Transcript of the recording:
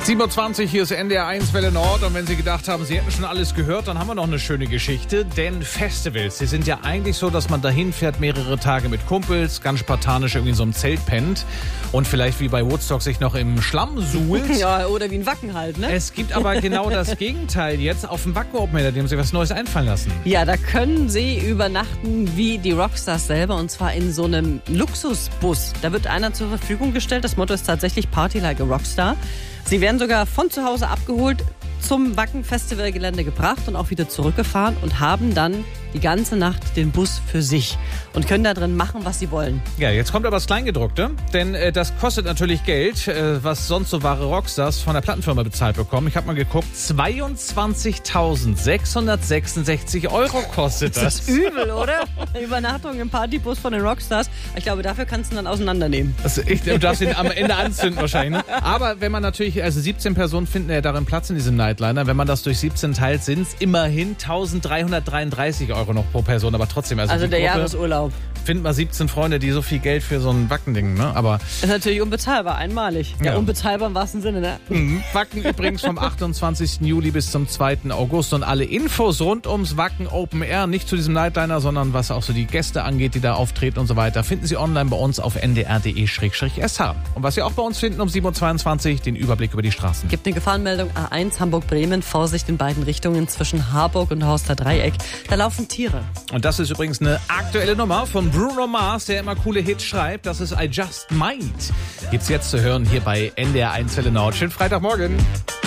7.20 Uhr, hier ist NDR 1 Welle Nord. Und wenn Sie gedacht haben, Sie hätten schon alles gehört, dann haben wir noch eine schöne Geschichte. Denn Festivals, die sind ja eigentlich so, dass man dahin fährt, mehrere Tage mit Kumpels, ganz spartanisch irgendwie in so einem Zelt pennt und vielleicht wie bei Woodstock sich noch im Schlamm suhlt. Ja, oder wie ein Wacken halt, ne? Es gibt aber genau das Gegenteil jetzt auf dem Wacken Open Air, dem Sie was Neues einfallen lassen. Ja, da können Sie übernachten wie die Rockstars selber, und zwar in so einem Luxusbus. Da wird einer zur Verfügung gestellt. Das Motto ist tatsächlich Party like a Rockstar. Sie werden sogar von zu Hause abgeholt, zum Wacken-Festivalgelände gebracht und auch wieder zurückgefahren und haben dann die ganze Nacht den Bus für sich und können da drin machen, was sie wollen. Ja, jetzt kommt aber das Kleingedruckte, denn das kostet natürlich Geld, was sonst so wahre Rockstars von der Plattenfirma bezahlt bekommen. Ich habe mal geguckt, 22.666 Euro kostet das. Das ist übel, oder? Übernachtung im Partybus von den Rockstars. Ich glaube, dafür kannst du ihn dann auseinandernehmen. Du darfst ihn am Ende anzünden wahrscheinlich. Ne? Aber wenn man natürlich, 17 Personen finden ja darin Platz in diesem Nightliner. Wenn man das durch 17 teilt, sind es immerhin 1.333 Euro noch pro Person. Aber trotzdem, also der Gruppe, Jahresurlaub. Finden wir 17 Freunde, die so viel Geld für so ein Wackending, ne? Aber das ist natürlich unbezahlbar, einmalig. Ja, unbezahlbar im wahrsten Sinne, ne? Wacken übrigens vom 28. Juli bis zum 2. August. Und alle Infos rund ums Wacken Open Air, nicht zu diesem Nightliner, sondern was auch so die Gäste angeht, die da auftreten und so weiter, finden Sie online bei uns auf ndr.de/sh. Und was Sie auch bei uns finden um 7.22 Uhr, den Überblick über die Straßen. Gibt eine Gefahrenmeldung A1 Hamburg-Bremen, Vorsicht in beiden Richtungen zwischen Harburg und Horster Dreieck. Da laufen Tiere. Und das ist übrigens eine aktuelle Nummer von Bruno Mars, der immer coole Hits schreibt. Das ist I Just Might. Gibt's jetzt zu hören hier bei NDR 1 Welle Nord. Schönen Freitagmorgen.